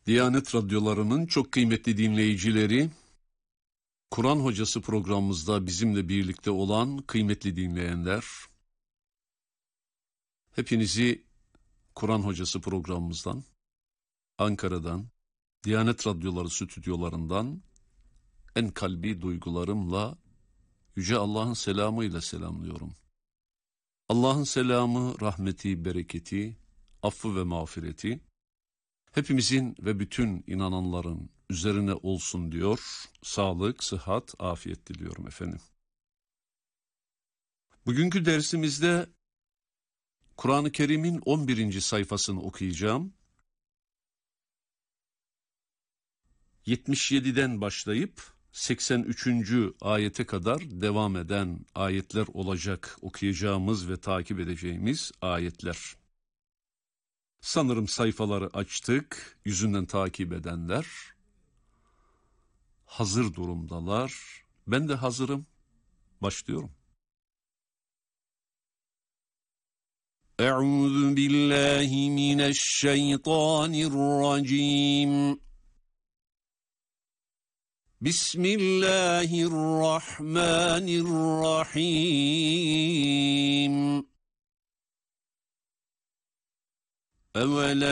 Diyanet radyolarının çok kıymetli dinleyicileri, Kur'an Hocası programımızda bizimle birlikte olan kıymetli dinleyenler, hepinizi Kur'an Hocası programımızdan, Ankara'dan, Diyanet Radyoları stüdyolarından en kalbi duygularımla Yüce Allah'ın selamıyla selamlıyorum. Allah'ın selamı, rahmeti, bereketi, affı ve mağfireti hepimizin ve bütün inananların üzerine olsun diyor. Sağlık, sıhhat, afiyet diliyorum efendim. Bugünkü dersimizde Kur'an-ı Kerim'in 11. sayfasını okuyacağım. 77'den başlayıp 83. ayete kadar devam eden ayetler olacak okuyacağımız ve takip edeceğimiz ayetler. Sanırım sayfaları açtık, yüzünden takip edenler hazır durumdalar. Ben de hazırım. Başlıyorum. Euzu billahi mineşşeytanirracim. Bismillahirrahmanirrahim.